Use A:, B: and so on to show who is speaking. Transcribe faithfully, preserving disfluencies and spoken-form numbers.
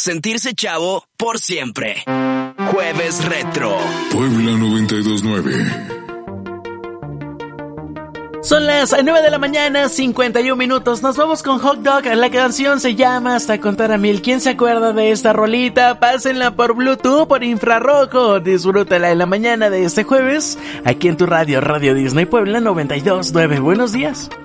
A: sentirse chavo por siempre. Jueves Retro.
B: Puebla noventa y dos nueve.
C: Son las nueve de la mañana, cincuenta y un minutos. Nos vamos con Hot Dog. La canción se llama Hasta Contar a Mil. ¿Quién se acuerda de esta rolita? Pásenla por Bluetooth, por infrarrojo. Disfrútala en la mañana de este jueves, aquí en tu radio, Radio Disney Puebla noventa y dos nueve. Buenos días.